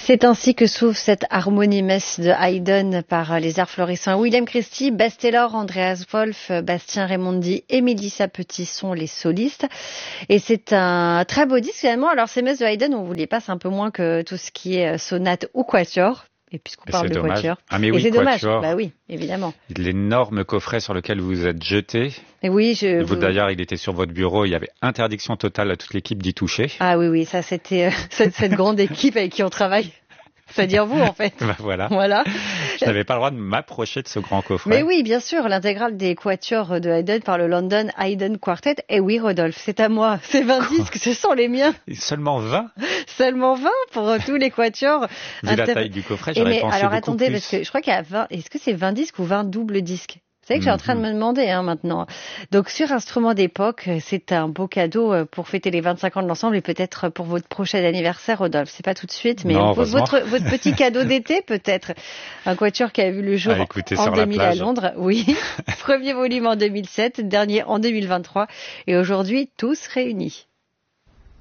C'est ainsi que s'ouvre cette harmonie messe de Haydn par les arts florissants. William Christie, Bess Taylor, Andreas Wolf, Bastien Raimondi et Mélissa Petit sont les solistes. Et c'est un très beau disque finalement. Alors ces messes de Haydn, on vous les passe un peu moins que tout ce qui est sonate ou quatuor. Et puisqu'on parle de quatuor. Ah mais oui, et c'est quatuor. dommage. Bah oui, évidemment. L'énorme coffret sur lequel vous vous êtes jeté. Et oui, vous d'ailleurs, il était sur votre bureau. Il y avait interdiction totale à toute l'équipe d'y toucher. Ah oui, ça c'était cette grande équipe avec qui on travaille. C'est-à-dire vous, en fait. Bah voilà. Je n'avais pas le droit de m'approcher de ce grand coffret. Mais oui, bien sûr, l'intégrale des quatuors de Haydn par le London Haydn Quartet. Et oui, Rodolphe, c'est à moi. Ces 20 disques, ce sont les miens. Et seulement 20 Seulement 20 pour tous les quatuors. Vu la taille du coffret, j'aurais pensé alors beaucoup attendez, plus. Parce que je crois qu'il y a 20... Est-ce que c'est 20 disques ou 20 doubles disques? Vous savez que je suis en train de me demander maintenant. Donc sur Instruments d'époque, c'est un beau cadeau pour fêter les 25 ans de l'ensemble et peut-être pour votre prochain anniversaire, Rodolphe. C'est pas tout de suite, mais non, votre petit cadeau d'été peut-être. Un quatuor qui a vu le jour en 2000 à Londres. Oui. Premier volume en 2007, dernier en 2023 et aujourd'hui tous réunis.